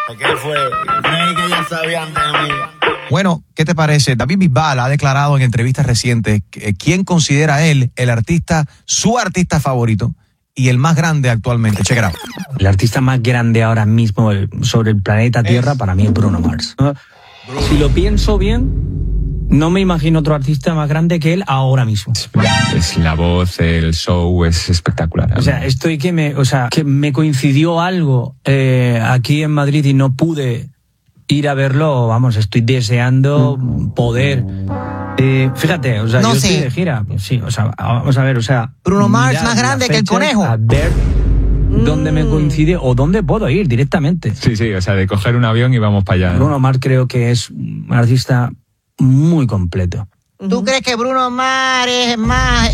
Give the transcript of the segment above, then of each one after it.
¿Qué fue? Creí que ya sabían de mí. Bueno, ¿qué te parece? David Bisbal ha declarado en entrevistas recientes quién considera él su artista favorito y el más grande actualmente. Check it out. El artista más grande ahora mismo sobre el planeta Tierra para mí es Bruno Mars. Si lo pienso bien, no me imagino otro artista más grande que él ahora mismo. Es la voz, el show es espectacular. O sea, que me coincidió algo aquí en Madrid y no pude ir a verlo. Vamos, estoy deseando poder. Fíjate, o sea, no yo sé. estoy de gira. Sí, o sea, vamos a ver, o sea. Bruno Mars más grande que el conejo. A ver dónde me coincide o dónde puedo ir directamente. Sí, o sea, de coger un avión y vamos para allá. Bruno Mars creo que es un artista muy completo. ¿Tú crees que Bruno Mars es más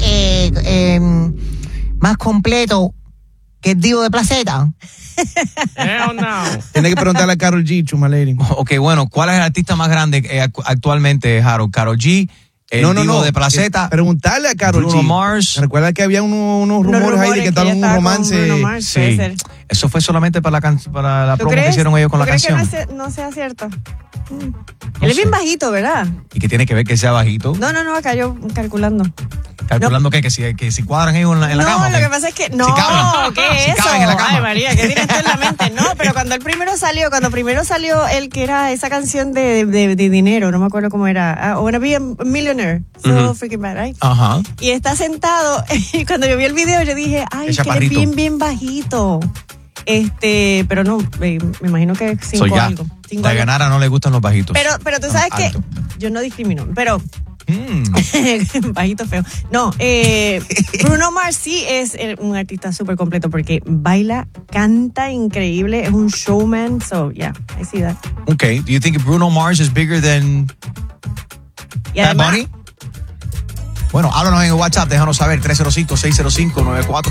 completo que el Divo de Placeta? Hell no. Tiene que preguntarle a Karol G, Chuma Lady. Ok, bueno, ¿cuál es el artista más grande actualmente, Harold? ¿Karol G? ¿El Divo de Placeta? Preguntarle a Karol G. Bruno Mars. Recuerda que había unos rumores ahí de que estaba un romance. Mars, Sí. Eso fue solamente para la promo que hicieron ellos con la canción. ¿Tú crees que no sea cierto? Él es bien bajito, ¿verdad? ¿Y qué tiene que ver que sea bajito? No, acá yo calculando. ¿Calculando qué? Que si cuadran ellos en la cama. No, lo que pasa es que... No, Si caben. ¿qué es Si eso? caben en la cama. Ay, María, ¿qué tienes tú en la mente? No, pero cuando primero salió él, que era esa canción de dinero, no me acuerdo cómo era. I wanna be a millionaire. So freaking bad, right? Ajá. Y está sentado, y cuando yo vi el video, yo dije, ay, El que él es chaparrito. bien bajito. Pero no, me imagino que 5 So, ya, algo. a Ganara no le gustan los bajitos. Pero tú sabes que alto. yo no discrimino, pero bajito feo. No, Bruno Mars sí es un artista súper completo porque baila, canta increíble, es un showman, so yeah, I see that. Okay, do you think Bruno Mars is bigger than Y Bad además, Bunny? Bueno, háblanos en WhatsApp, déjanos saber, 305-605-94.